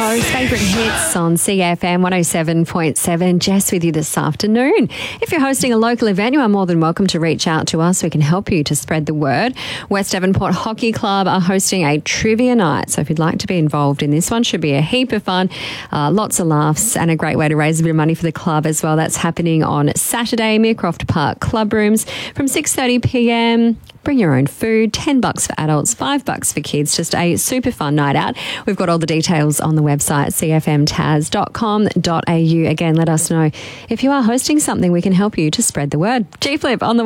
Coast, favourite hits on CFM 107.7. Jess with you this afternoon. If you're hosting a local event, you are more than welcome to reach out to us. We can help you to spread the word. West Devonport Hockey Club are hosting a trivia night, so if you'd like to be involved in this one, should be a heap of fun, lots of laughs and a great way to raise a bit of money for the club as well. That's happening on Saturday, Meercroft Park Club Rooms from 6:30pm. Bring your own food, $10 for adults, $5 for kids. Just a super fun night out. We've got all the details on the website, cfmtaz.com.au. Again, let us know if you are hosting something. We can help you to spread the word. G Flip on the